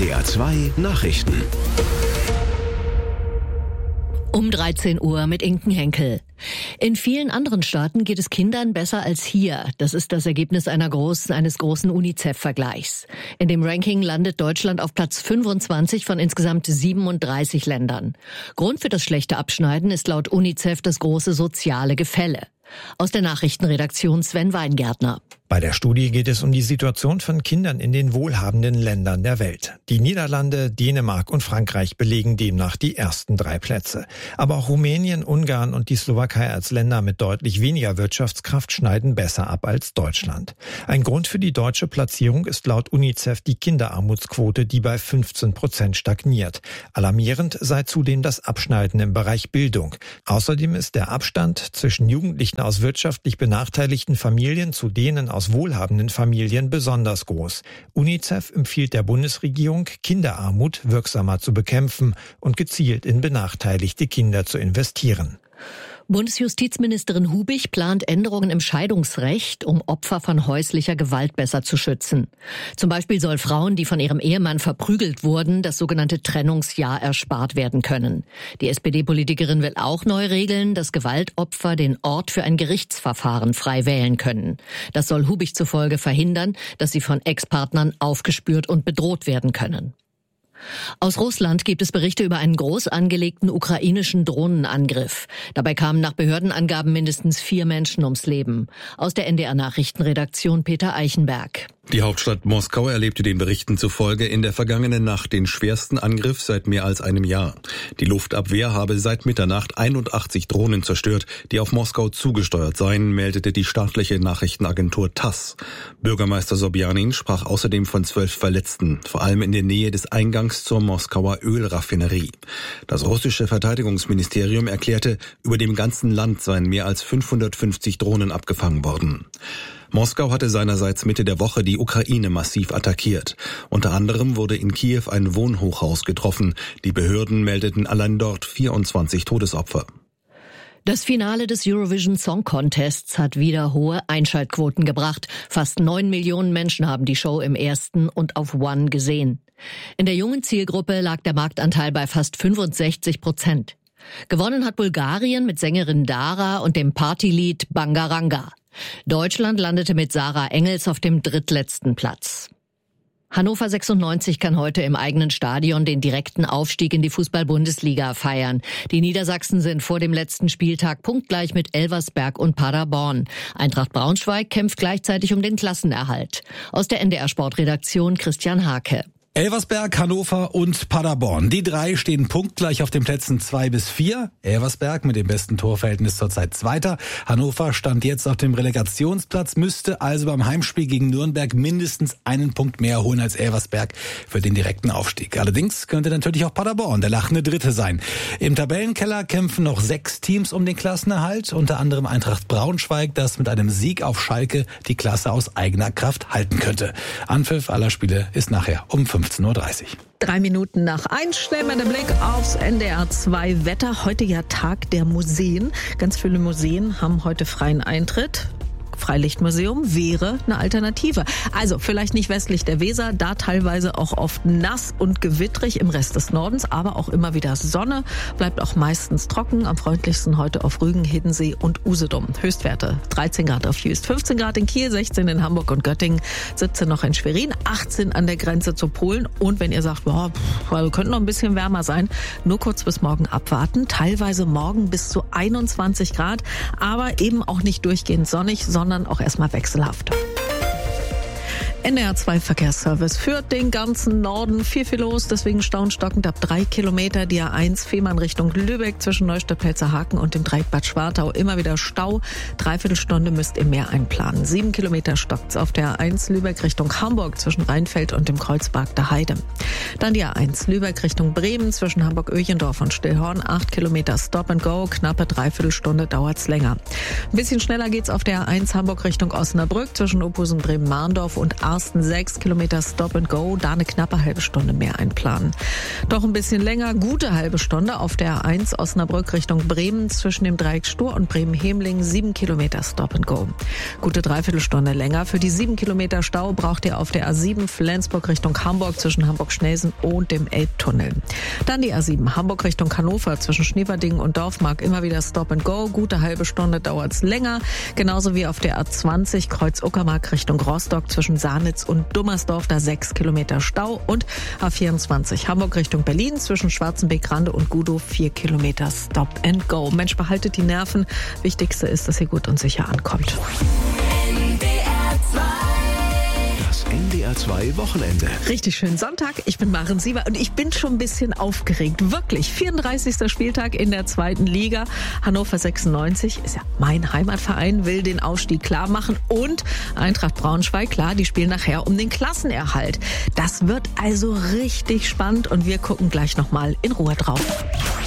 NDR 2 Nachrichten. Um 13 Uhr mit Inken Henkel. In vielen anderen Staaten geht es Kindern besser als hier. Das ist das Ergebnis eines großen UNICEF-Vergleichs. In dem Ranking landet Deutschland auf Platz 25 von insgesamt 37 Ländern. Grund für das schlechte Abschneiden ist laut UNICEF das große soziale Gefälle. Aus der Nachrichtenredaktion Sven Weingärtner. Bei der Studie geht es um die Situation von Kindern in den wohlhabenden Ländern der Welt. Die Niederlande, Dänemark und Frankreich belegen demnach die ersten 3 Plätze. Aber auch Rumänien, Ungarn und die Slowakei als Länder mit deutlich weniger Wirtschaftskraft schneiden besser ab als Deutschland. Ein Grund für die deutsche Platzierung ist laut UNICEF die Kinderarmutsquote, die bei 15% stagniert. Alarmierend sei zudem das Abschneiden im Bereich Bildung. Außerdem ist der Abstand zwischen Jugendlichen aus wirtschaftlich benachteiligten Familien zu denen aus wohlhabenden Familien besonders groß. UNICEF empfiehlt der Bundesregierung, Kinderarmut wirksamer zu bekämpfen und gezielt in benachteiligte Kinder zu investieren. Bundesjustizministerin Hubich plant Änderungen im Scheidungsrecht, um Opfer von häuslicher Gewalt besser zu schützen. Zum Beispiel soll Frauen, die von ihrem Ehemann verprügelt wurden, das sogenannte Trennungsjahr erspart werden können. Die SPD-Politikerin will auch neu regeln, dass Gewaltopfer den Ort für ein Gerichtsverfahren frei wählen können. Das soll Hubich zufolge verhindern, dass sie von Ex-Partnern aufgespürt und bedroht werden können. Aus Russland gibt es Berichte über einen groß angelegten ukrainischen Drohnenangriff. Dabei kamen nach Behördenangaben mindestens 4 Menschen ums Leben. Aus der NDR-Nachrichtenredaktion Peter Eichenberg. Die Hauptstadt Moskau erlebte den Berichten zufolge in der vergangenen Nacht den schwersten Angriff seit mehr als einem Jahr. Die Luftabwehr habe seit Mitternacht 81 Drohnen zerstört, die auf Moskau zugesteuert seien, meldete die staatliche Nachrichtenagentur TASS. Bürgermeister Sobjanin sprach außerdem von 12 Verletzten, vor allem in der Nähe des Eingangs zur Moskauer Ölraffinerie. Das russische Verteidigungsministerium erklärte, über dem ganzen Land seien mehr als 550 Drohnen abgefangen worden. Moskau hatte seinerseits Mitte der Woche die Ukraine massiv attackiert. Unter anderem wurde in Kiew ein Wohnhochhaus getroffen. Die Behörden meldeten allein dort 24 Todesopfer. Das Finale des Eurovision Song Contests hat wieder hohe Einschaltquoten gebracht. Fast 9 Millionen Menschen haben die Show im ersten und auf One gesehen. In der jungen Zielgruppe lag der Marktanteil bei fast 65%. Gewonnen hat Bulgarien mit Sängerin Dara und dem Partylied Bangaranga. Deutschland landete mit Sarah Engels auf dem drittletzten Platz. Hannover 96 kann heute im eigenen Stadion den direkten Aufstieg in die Fußball-Bundesliga feiern. Die Niedersachsen sind vor dem letzten Spieltag punktgleich mit Elversberg und Paderborn. Eintracht Braunschweig kämpft gleichzeitig um den Klassenerhalt. Aus der NDR-Sportredaktion Christian Hake. Elversberg, Hannover und Paderborn. Die 3 stehen punktgleich auf den Plätzen 2 bis 4. Elversberg mit dem besten Torverhältnis zurzeit Zweiter. Hannover stand jetzt auf dem Relegationsplatz, müsste also beim Heimspiel gegen Nürnberg mindestens einen Punkt mehr holen als Elversberg für den direkten Aufstieg. Allerdings könnte natürlich auch Paderborn der lachende Dritte sein. Im Tabellenkeller kämpfen noch 6 Teams um den Klassenerhalt, unter anderem Eintracht Braunschweig, das mit einem Sieg auf Schalke die Klasse aus eigener Kraft halten könnte. Anpfiff aller Spiele ist nachher um 15:30 Uhr. 3 Minuten nach 1 stellen wir den Blick aufs NDR 2 Wetter. Heute ja Tag der Museen. Ganz viele Museen haben heute freien Eintritt. Freilichtmuseum wäre eine Alternative. Also vielleicht nicht westlich der Weser, da teilweise auch oft nass und gewittrig im Rest des Nordens, aber auch immer wieder Sonne, bleibt auch meistens trocken. Am freundlichsten heute auf Rügen, Hiddensee und Usedom. Höchstwerte 13 Grad auf Jüst, 15 Grad in Kiel, 16 in Hamburg und Göttingen, 17 noch in Schwerin, 18 an der Grenze zu Polen. Und wenn ihr sagt, boah, könnte noch ein bisschen wärmer sein, nur kurz bis morgen abwarten. Teilweise morgen bis zu 21 Grad, aber eben auch nicht durchgehend sonnig, sondern auch erstmal wechselhaft. NDR 2 Verkehrsservice führt den ganzen Norden. Viel los, deswegen staunstockend ab 3 Kilometer. Die A1 Fehmarn Richtung Lübeck zwischen Neustadt-Pelzerhaken und dem Dreieck Bad Schwartau. Immer wieder Stau. Dreiviertelstunde müsst ihr mehr einplanen. 7 Kilometer stockt's auf der A1 Lübeck Richtung Hamburg zwischen Rheinfeld und dem Kreuzberg der Heide. Dann die A1 Lübeck Richtung Bremen zwischen Hamburg-Öchendorf und Stillhorn. 8 Kilometer Stop and Go. Knappe Dreiviertelstunde dauert's länger. Ein bisschen schneller geht's auf der A1 Hamburg Richtung Osnabrück zwischen Ophusen Bremen-Mahndorf und ersten 6 Kilometer Stop and Go, da eine knappe halbe Stunde mehr einplanen. Doch ein bisschen länger, gute halbe Stunde auf der A1 Osnabrück Richtung Bremen zwischen dem Dreieck Stur und Bremen-Hemling 7 Kilometer Stop and Go. Gute Dreiviertelstunde länger. Für die 7 Kilometer Stau braucht ihr auf der A7 Flensburg Richtung Hamburg zwischen Hamburg-Schnelsen und dem Elbtunnel. Dann die A7 Hamburg Richtung Hannover zwischen Schneewerdingen und Dorfmark immer wieder Stop and Go. Gute halbe Stunde dauert's länger. Genauso wie auf der A20 Kreuz Uckermark Richtung Rostock zwischen Sahnitz und Dummersdorf, da 6 Kilometer Stau. Und A24 Hamburg Richtung Berlin zwischen Schwarzenbeck-Rande und Gudow 4 Kilometer Stop and Go. Mensch, behaltet die Nerven. Wichtigste ist, dass ihr gut und sicher ankommt. NDR 2 Wochenende. Richtig schön Sonntag. Ich bin Maren Sieber und ich bin schon ein bisschen aufgeregt. Wirklich. 34. Spieltag in der 2. Liga. Hannover 96 ist ja mein Heimatverein, will den Aufstieg klar machen. Und Eintracht Braunschweig, klar, die spielen nachher um den Klassenerhalt. Das wird also richtig spannend und wir gucken gleich nochmal in Ruhe drauf.